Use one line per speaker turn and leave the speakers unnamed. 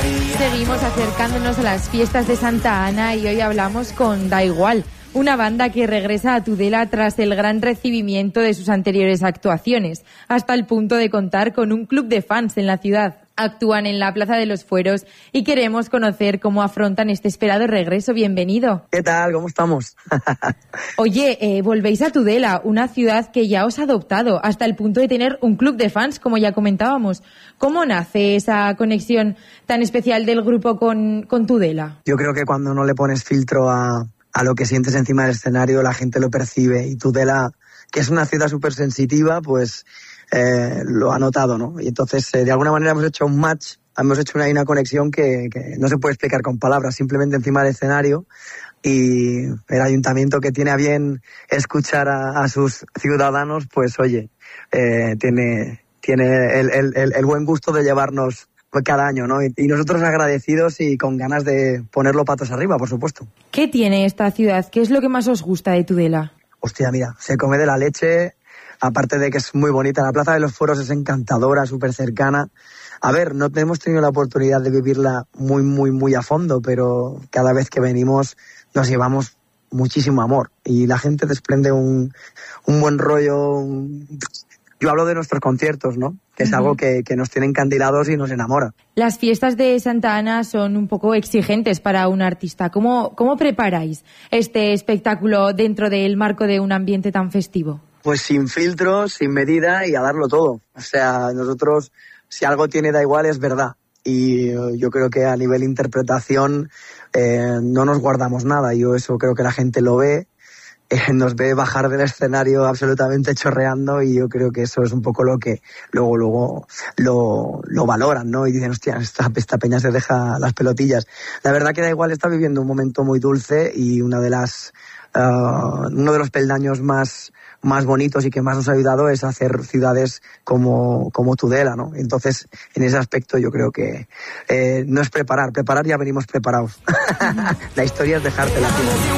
Seguimos acercándonos a las fiestas de Santa Ana y hoy hablamos con Da Igual, una banda que regresa a Tudela tras el gran recibimiento de sus anteriores actuaciones, hasta el punto de contar con un club de fans en la ciudad. Actúan en la Plaza de los Fueros y queremos conocer cómo afrontan este esperado regreso. Bienvenido.
¿Qué tal? ¿Cómo estamos?
Oye, volvéis a Tudela, una ciudad que ya os ha adoptado, hasta el punto de tener un club de fans, como ya comentábamos. ¿Cómo nace esa conexión tan especial del grupo con Tudela?
Yo creo que cuando no le pones filtro a lo que sientes encima del escenario, la gente lo percibe. Y Tudela, que es una ciudad súper sensitiva, pues lo ha notado, ¿no? Y entonces, de alguna manera hemos hecho un match, hemos hecho una conexión que no se puede explicar con palabras, simplemente encima del escenario. Y el ayuntamiento, que tiene a bien escuchar a sus ciudadanos, pues oye, tiene el buen gusto de llevarnos cada año, ¿no? Y nosotros agradecidos y con ganas de ponerlo patas arriba, por supuesto.
¿Qué tiene esta ciudad? ¿Qué es lo que más os gusta de Tudela?
Hostia, mira, se come de la leche. Aparte de que es muy bonita, la Plaza de los Fueros es encantadora, súper cercana. A ver, no hemos tenido la oportunidad de vivirla muy a fondo, pero cada vez que venimos nos llevamos muchísimo amor y la gente desprende un buen rollo. Yo hablo de nuestros conciertos, ¿no? Que es algo que nos tiene encandilados y nos enamora.
Las fiestas de Santa Ana son un poco exigentes para un artista. ¿Cómo preparáis este espectáculo dentro del marco de un ambiente tan festivo?
Pues sin filtros, sin medida y a darlo todo. O sea, nosotros, si algo tiene Da Igual, es verdad. Y yo creo que a nivel interpretación no nos guardamos nada. Yo eso creo que la gente lo ve, nos ve bajar del escenario absolutamente chorreando y yo creo que eso es un poco lo que luego lo valoran, ¿no? Y dicen, hostia, esta peña se deja las pelotillas. La verdad que Da Igual está viviendo un momento muy dulce y uno de los peldaños más bonitos y que más nos ha ayudado es hacer ciudades como Tudela, ¿no? Entonces, en ese aspecto yo creo que no es preparar ya venimos preparados. La historia es dejártela.